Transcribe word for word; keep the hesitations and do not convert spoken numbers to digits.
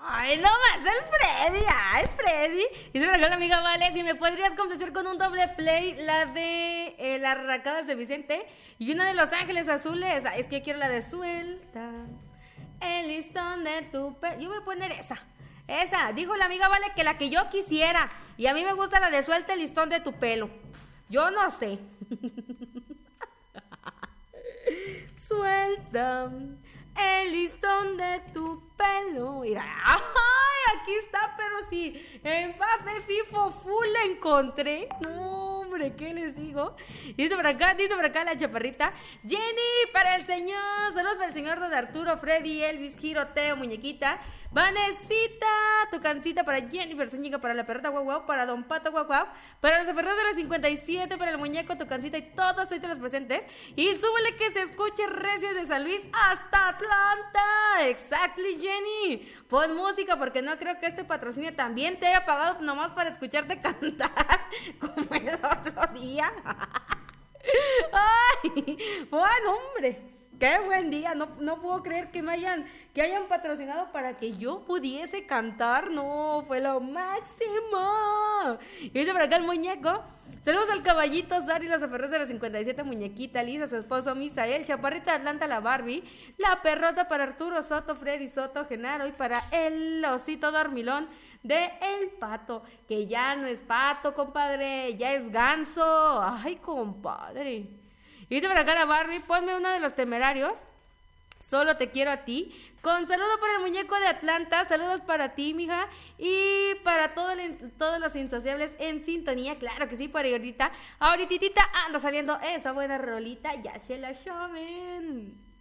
Ay, no más el Freddy, ay, Freddy. Y se me regala la amiga Vale, si me podrías complacer con un doble play, la de eh, las racadas de Vicente y una de Los Ángeles Azules. Ay, es que quiero la de suelta el listón de tu pe... Yo voy a poner esa, esa. Dijo la amiga Vale que la que yo quisiera. Y a mí me gusta la de suelta el listón de tu pelo. Yo no sé. Suelta el listón de tu pelo. Mira, ay, aquí está, pero sí, en Fafe Fifo Full la encontré. No, hombre, ¿qué les digo? Dice por acá, dice por acá la chaparrita. Jenny, para el señor, saludos para el señor Don Arturo, Freddy, Elvis, Giro, Teo, Muñequita. Vanesita, tu cancita para Jennifer Zúñiga, para la perrota guau guau, para Don Pato guau guau, para los aferrados de la cincuenta y siete, para el muñeco, tu cancita y todos soy de los presentes. Y súbele que se escuche recio de San Luis hasta Atlanta. Exactly, Jenny. Pon música porque no creo que este patrocinio también te haya pagado nomás para escucharte cantar como el otro día. Ay, bueno, hombre. Qué buen día, no, no puedo creer que me hayan, que hayan patrocinado para que yo pudiese cantar, no, fue lo máximo. Y dice por acá el muñeco, saludos al caballito Sari, los aferros de la cincuenta y siete, muñequita, Lisa, su esposo Misael, chaparrita de Atlanta, la Barbie, la perrota para Arturo Soto, Freddy Soto, Genaro y para el osito dormilón de El Pato, que ya no es pato, compadre, ya es ganso, ay, compadre. Y dice por acá la Barbie, ponme uno de Los Temerarios, Solo te quiero a ti. Con saludo para el muñeco de Atlanta, saludos para ti, mija, y para todo el, todos los insaciables en sintonía, claro que sí, para ahorita, ahorita anda saliendo esa buena rolita, ya se la llamen.